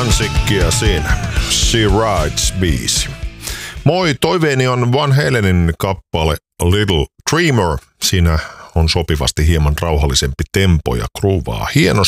Sikkiä siinä. She Rides biisi. Moi, toiveeni on Van Halenin kappale Little Dreamer. Siinä on sopivasti hieman rauhallisempi tempo ja groovaa hienosti.